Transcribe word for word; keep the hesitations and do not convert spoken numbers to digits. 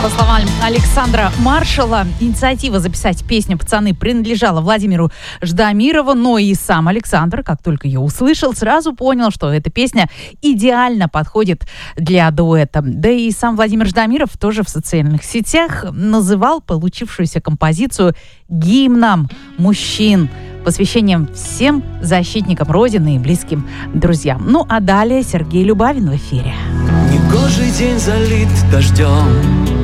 По словам Александра Маршала, инициатива записать песню «Пацаны» принадлежала Владимиру Ждамирову, но и сам Александр, как только ее услышал, сразу понял, что эта песня идеально подходит для дуэта. Да и сам Владимир Ждамиров тоже в социальных сетях называл получившуюся композицию гимном мужчин, посвящением всем защитникам Родины и близким друзьям. Ну а далее Сергей Любавин в эфире. Негожий день залит дождем,